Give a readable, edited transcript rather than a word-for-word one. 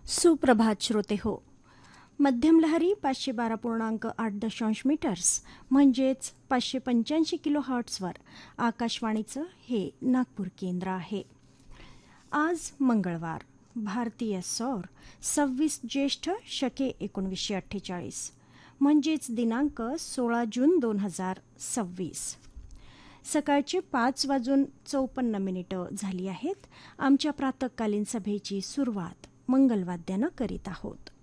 सुप्रभात श्रोते हो. मध्यम लहरी 512.8 मीटर्स म्हणजेच 585 किलो हर्ट्झवर आकाशवाणीचं हे नागपूर केंद्र आहे. आज मंगळवार, भारतीय सौर 26 ज्येष्ठ शके 1948 म्हणजेच दिनांक 16 जून 2026. सकाळचे 5:54 झाली आहेत. आमच्या प्रातःकालीन सभेची सुरुवात मंगलवाद्यानं करीत आहोत.